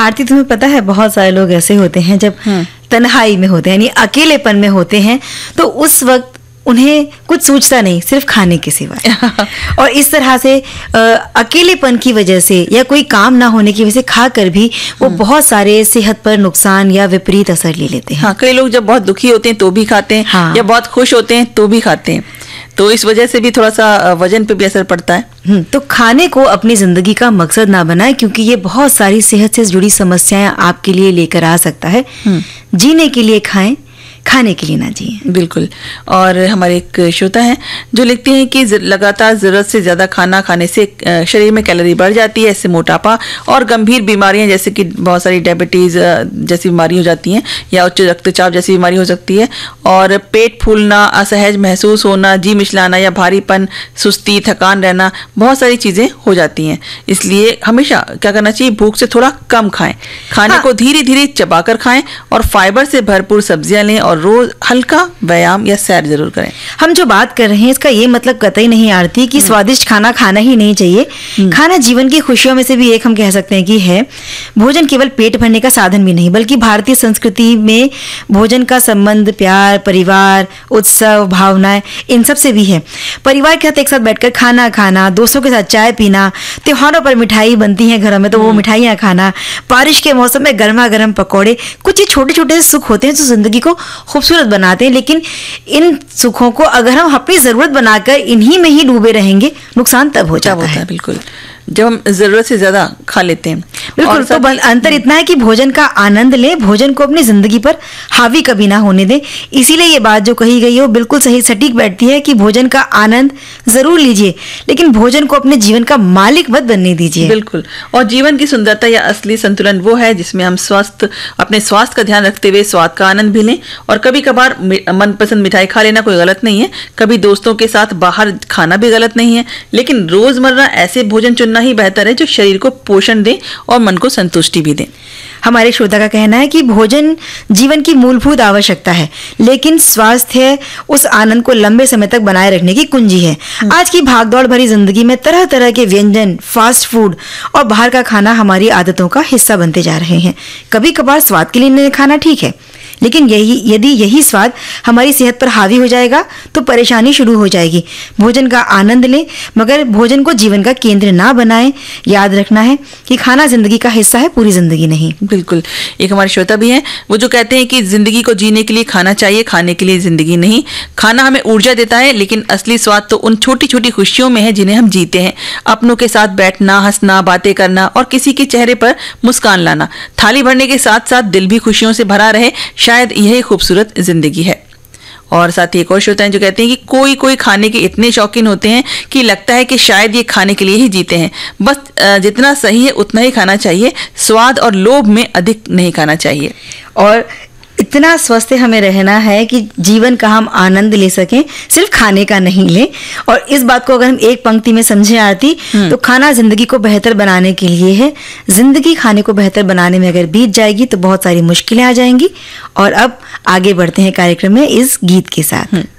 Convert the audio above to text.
आरती, तुम्हें पता है बहुत सारे लोग ऐसे होते हैं जब तन्हाई में होते हैं, यानी अकेलेपन में होते हैं, तो उस वक्त उन्हें कुछ सोचता नहीं, सिर्फ खाने के सिवाय। और इस तरह से अकेलेपन की वजह से या कोई काम ना होने की वजह से खाकर भी वो बहुत सारे सेहत पर नुकसान या विपरीत असर ले लेते हैं। हाँ, कई लोग जब बहुत दुखी होते हैं तो भी खाते हैं, या बहुत खुश होते हैं तो भी खाते हैं, तो इस वजह से भी थोड़ा सा वजन पे भी असर पड़ता है। तो खाने को अपनी जिंदगी का मकसद ना बनाएं, क्योंकि ये बहुत सारी सेहत से जुड़ी समस्याएं आपके लिए लेकर आ सकता है। जीने के लिए खाएं, खाने के लिए ना जिए। बिल्कुल। और हमारे एक श्रोता हैं जो लिखते हैं कि लगातार जरूरत से ज्यादा खाना खाने से शरीर में कैलोरी बढ़ जाती है, इससे मोटापा और गंभीर बीमारियां जैसे कि बहुत सारी डायबिटीज जैसी बीमारी हो जाती हैं, या उच्च रक्तचाप जैसी बीमारी हो सकती है, और पेट फूलना, असहज महसूस होना, जी मिचलाना या भारीपन, सुस्ती, थकान रहना, बहुत सारी चीजें हो जाती हैं। इसलिए हमेशा क्या करना चाहिए, भूख से थोड़ा कम खाएं, खाने को धीरे धीरे चबाकर खाएं और फाइबर से भरपूर सब्जियां लें और रोज हल्का व्यायाम या सैर जरूर करें। हम जो बात कर रहे हैं इसका ये मतलब कतई नहीं आरती कि स्वादिष्ट खाना खाना ही नहीं चाहिए। खाना जीवन की खुशियों में से भी एक हम कह सकते हैं कि है। भोजन केवल पेट भरने का साधन भी नहीं, बल्कि भारतीय संस्कृति में भोजन का संबंध प्यार, परिवार, उत्सव, भावनाएं, इन सब से भी है। परिवार के साथ एक साथ बैठकर खाना खाना, दोस्तों के साथ चाय पीना, त्योहारों पर मिठाई बनती है घरों में तो वो मिठाइयाँ खाना, बारिश के मौसम में गर्मा गर्म पकौड़े, कुछ ही छोटे छोटे सुख होते हैं जो जिंदगी को खूबसूरत बनाते हैं। लेकिन इन सुखों को अगर हम अपनी जरूरत बनाकर इन्हीं में ही डूबे रहेंगे, नुकसान तब हो जाता है। बिल्कुल, जब हम जरूरत से ज्यादा खा लेते हैं। बिल्कुल, तो अंतर इतना है कि भोजन का आनंद लें, भोजन को अपनी जिंदगी पर हावी कभी ना होने दें। इसीलिए ये बात जो कही गई है वो बिल्कुल सही सटीक बैठती है कि भोजन का आनंद जरूर लीजिए, लेकिन भोजन को अपने जीवन का मालिक मत बनने दीजिए। बिल्कुल, और जीवन की सुंदरता या असली संतुलन वो है जिसमें हम अपने स्वास्थ्य का ध्यान रखते हुए स्वाद का आनंद भी लें। और कभी कभार मनपसंद मिठाई खा लेना कोई गलत नहीं है, कभी दोस्तों के साथ बाहर खाना भी गलत नहीं है, लेकिन रोजमर्रा ऐसे भोजन चुनना ही बेहतर है जो शरीर को पोषण दे और मन को संतुष्टि भी दे। हमारे श्रोता का कहना है कि भोजन जीवन की मूलभूत आवश्यकता है, लेकिन स्वास्थ्य उस आनंद को लंबे समय तक बनाए रखने की कुंजी है। आज की भागदौड़ भरी जिंदगी में तरह तरह के व्यंजन, फास्ट फूड और बाहर का खाना हमारी आदतों का हिस्सा बनते जा रहे हैं। कभी कभार स्वाद के लिए खाना ठीक है, लेकिन यदि यही स्वाद हमारी सेहत पर हावी हो जाएगा तो परेशानी शुरू हो जाएगी। भोजन का आनंद लें, मगर भोजन को जीवन का केंद्र ना बनाएं। याद रखना है कि खाना जिंदगी का हिस्सा है, पूरी जिंदगी नहीं। बिल्कुल, एक हमारे श्रोता भी हैं वो जो कहते हैं कि जिंदगी को जीने के लिए खाना चाहिए, खाने के लिए जिंदगी नहीं। खाना हमें ऊर्जा देता है, लेकिन असली स्वाद तो उन छोटी छोटी खुशियों में है जिन्हें हम जीते हैं। अपनों के साथ बैठना, हंसना, बातें करना और किसी के चेहरे पर मुस्कान लाना। थाली भरने के साथ साथ दिल भी खुशियों से भरा रहे, शायद यही खूबसूरत जिंदगी है। और साथ ही एक और श्रोता हैं जो कहते हैं कि कोई कोई खाने के इतने शौकीन होते हैं कि लगता है कि शायद ये खाने के लिए ही जीते हैं। बस जितना सही है उतना ही खाना चाहिए, स्वाद और लोभ में अधिक नहीं खाना चाहिए। और इतना स्वस्थ हमें रहना है कि जीवन का हम आनंद ले सकें, सिर्फ खाने का नहीं ले। और इस बात को अगर हम एक पंक्ति में समझे आरती, तो खाना जिंदगी को बेहतर बनाने के लिए है। जिंदगी खाने को बेहतर बनाने में अगर बीत जाएगी तो बहुत सारी मुश्किलें आ जाएंगी। और अब आगे बढ़ते हैं कार्यक्रम में इस गीत के साथ।